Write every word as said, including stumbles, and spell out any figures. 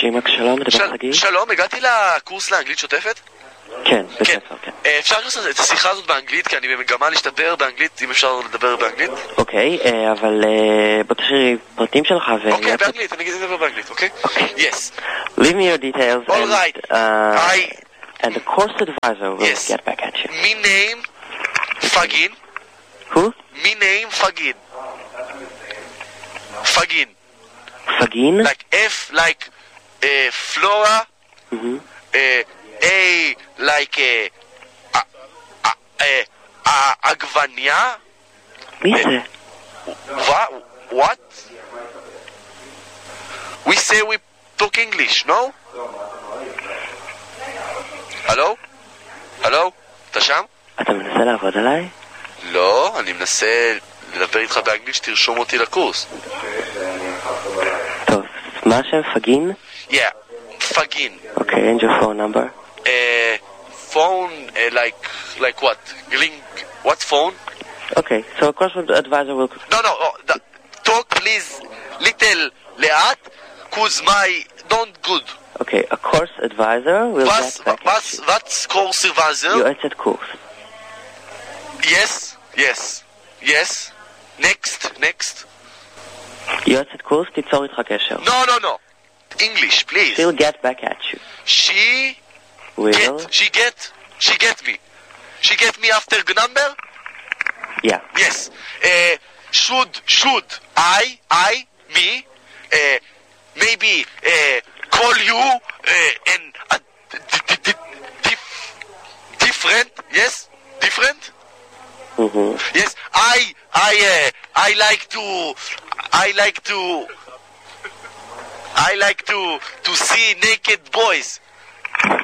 שימק, שלום, מדבר חגי. שלום, הגעתי לקורס לאנגלית שוטפת? כן, בספר, כן. אפשר לעשות את השיחה הזאת באנגלית, כי אני במגמה להשתפר באנגלית, אם אפשר לדבר באנגלית? אוקיי, אבל בוא תשאיר פרטים שלך ו... אוקיי, באנגלית, אני אגיד לדבר באנגלית, אוקיי? אוקיי. Yes. Leave me your details. All right. I... And the course advisor will yes. get back at you. Me name Fagin. Who? Me name Fagin. Fagin. Fagin? Like F like uh, Flora. Mm-hmm. Uh, A like uh, uh, uh, uh, Agvania. מי זה? What? What? We say we talk English, no? הלו? הלו? אתה שם? אתה מנסה לעבוד עליי? לא, אני מנסה לדבר איתך באנגלית שתרשום אותי לקורס. טוב, מה השם? פגין? Yeah, פגין. Okay, and your phone number? Uh, phone, uh, like, like what? Link, what phone? Okay, so a course advisor will... No, no, oh, the, talk please little לאט, cause my don't good. Okay, a course advisor will was, get back was, at you. what's course advisor? יועצת קורס. Yes, yes, yes. Next, next. יועצת קורס, תיצור איתך קשר. No, no, no. English, please. She'll get back at you. She Will? get, she get, she get me. She get me after number? Yeah. Yes. Uh, should, should I, I, me, uh, maybe uh, call you uh, and uh, d- d- dif- different? Yes, different. Mm-hmm. Yes, I, I, uh, I like to, I like to, I like to to see naked boys.